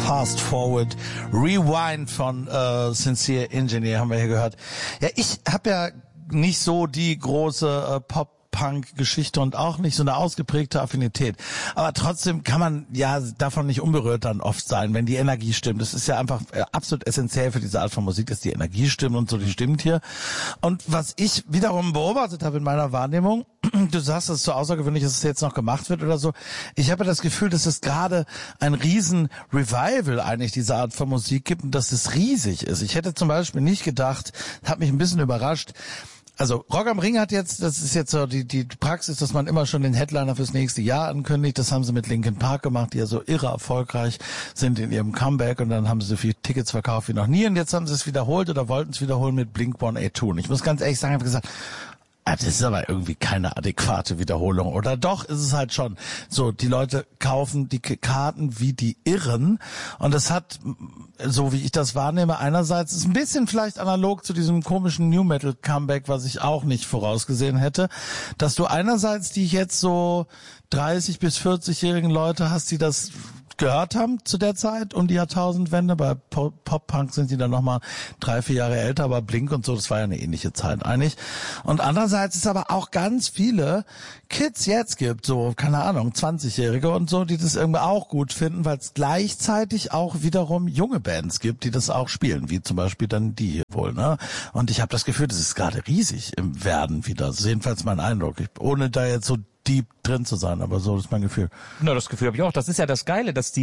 Fast Forward Rewind von Sincere Engineer haben wir hier gehört. Ja, ich habe ja nicht so die große Pop-Punk-Geschichte und auch nicht so eine ausgeprägte Affinität. Aber trotzdem kann man ja davon nicht unberührt dann oft sein, wenn die Energie stimmt. Das ist ja einfach absolut essentiell für diese Art von Musik, dass die Energie stimmt und so, die stimmt hier. Und was ich wiederum beobachtet habe in meiner Wahrnehmung, du sagst, es ist so außergewöhnlich, dass es jetzt noch gemacht wird oder so. Ich habe das Gefühl, dass es gerade ein riesen Revival eigentlich dieser Art von Musik gibt und dass es riesig ist. Ich hätte zum Beispiel nicht gedacht, hat mich ein bisschen überrascht. Also Rock am Ring hat jetzt, das ist jetzt so die Praxis, dass man immer schon den Headliner fürs nächste Jahr ankündigt. Das haben sie mit Linkin Park gemacht, die ja so irre erfolgreich sind in ihrem Comeback und dann haben sie so viele Tickets verkauft wie noch nie und jetzt haben sie es wiederholt oder wollten es wiederholen mit Blink-182. Und ich muss ganz ehrlich sagen, ich habe gesagt, das ist aber irgendwie keine adäquate Wiederholung. Oder doch ist es halt schon so, die Leute kaufen die Karten wie die Irren. Und das hat, so wie ich das wahrnehme, einerseits ist ein bisschen vielleicht analog zu diesem komischen New Metal Comeback, was ich auch nicht vorausgesehen hätte, dass du einerseits die jetzt so 30- bis 40-jährigen Leute hast, die das gehört haben zu der Zeit um die Jahrtausendwende. Bei Pop-Punk sind die dann nochmal 3-4 Jahre älter, aber Blink und so, das war ja eine ähnliche Zeit eigentlich. Und andererseits ist aber auch ganz viele Kids jetzt gibt, so, keine Ahnung, 20-Jährige und so, die das irgendwie auch gut finden, weil es gleichzeitig auch wiederum junge Bands gibt, die das auch spielen, wie zum Beispiel dann die hier wohl, ne? Und ich habe das Gefühl, das ist gerade riesig im Werden wieder. Das ist jedenfalls mein Eindruck. Ohne da jetzt so deep drin zu sein, aber so ist mein Gefühl. Na, das Gefühl habe ich auch. Das ist ja das Geile, dass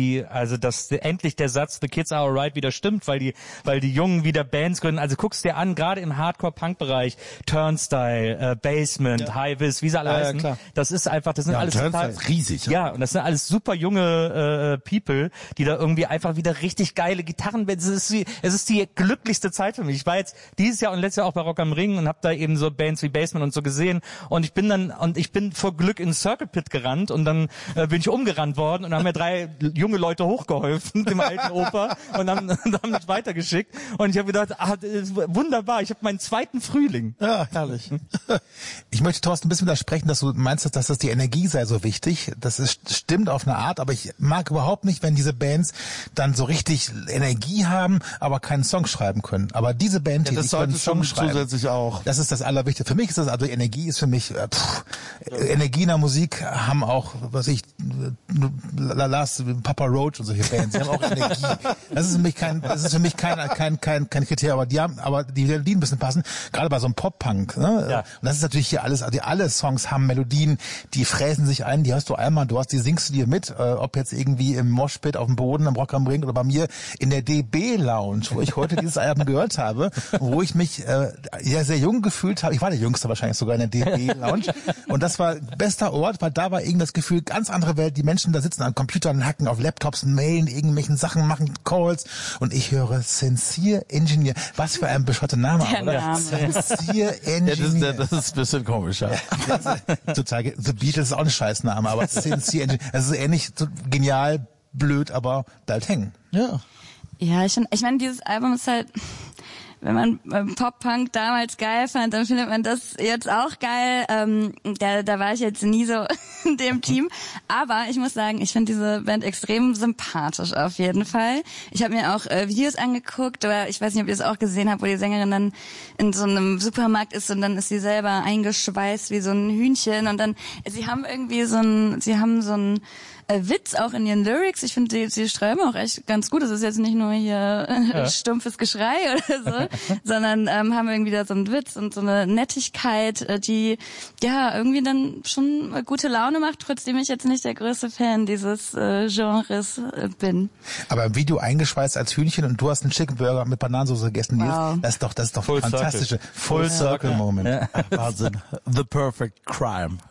endlich der Satz "The Kids are alright" wieder stimmt, weil die Jungen wieder Bands gründen. Also guck's dir an, gerade im Hardcore-Punk-Bereich, Turnstile, Basement, High Vis, wie sie alle heißen. Klar. Das ist einfach, das sind alles Turnstile ist riesig. Ja, und das sind alles super junge People, die da irgendwie einfach wieder richtig geile Gitarren. Es ist die glücklichste Zeit für mich. Ich war jetzt dieses Jahr und letztes Jahr auch bei Rock am Ring und habe da eben so Bands wie Basement und so gesehen und ich bin vor Glück in Circle Pit gerannt und dann bin ich umgerannt worden und haben mir 3 junge Leute hochgeholfen, dem alten Opa, und haben mich weitergeschickt. Und ich habe gedacht, wunderbar, ich habe meinen zweiten Frühling. Ja, herrlich. Ich möchte, Thorsten, ein bisschen widersprechen, dass du meinst, dass das die Energie sei so wichtig. Stimmt auf eine Art, aber ich mag überhaupt nicht, wenn diese Bands dann so richtig Energie haben, aber keinen Song schreiben können. Aber diese Band, die können Song schreiben. Zusätzlich auch. Das ist das Allerwichtigste. Für mich ist das, also Energie ist für mich, Energie in der Musik haben auch, Last, Papa Roach und solche Bands, die haben auch Energie. Das ist für mich kein Kriterium, aber die Melodien müssen passen, gerade bei so einem Pop-Punk, ne? Ja. Und das ist natürlich hier alles, also alle Songs haben Melodien, die fräsen sich ein, die hörst du einmal, die singst du dir mit, ob jetzt irgendwie im Moshpit auf dem Boden, am Rock am Ring oder bei mir in der DB Lounge, wo ich heute dieses Album gehört habe, wo ich mich sehr jung gefühlt habe. Ich war der Jüngste wahrscheinlich sogar in der DB Lounge und das war bester Ort, weil da war irgendwie das Gefühl, ganz andere Welt, die Menschen da sitzen an Computern, hacken auf Laptops, mailen irgendwelchen Sachen, machen Calls und ich höre Sincere Engineer. Was für ein bescheuerter Name, oder? Sincere Engineer. Ja, das ist ein bisschen komisch, ja. Total. The Beatles ist auch ein Scheißname, aber Sincere Engineer, das ist ähnlich so genial, blöd, aber bleibt hängen. Ja. Ja, ich meine, dieses Album ist halt, wenn man Pop-Punk damals geil fand, dann findet man das jetzt auch geil. Da war ich jetzt nie so in dem Team. Aber ich muss sagen, ich finde diese Band extrem sympathisch auf jeden Fall. Ich habe mir auch Videos angeguckt, oder ich weiß nicht, ob ihr es auch gesehen habt, wo die Sängerin dann in so einem Supermarkt ist und dann ist sie selber eingeschweißt wie so ein Hühnchen und dann, sie haben so ein Witz auch in ihren Lyrics. Ich finde, sie schreiben auch echt ganz gut. Es ist jetzt nicht nur hier stumpfes Geschrei oder so, sondern haben irgendwie da so einen Witz und so eine Nettigkeit, die ja irgendwie dann schon gute Laune macht, trotzdem ich jetzt nicht der größte Fan dieses Genres bin. Aber im Video eingeschweißt als Hühnchen und du hast einen Chicken Burger mit Bananensauce gegessen. Wow. Das ist doch Full fantastische Circle. Full Circle Moment. Wahnsinn. The perfect crime.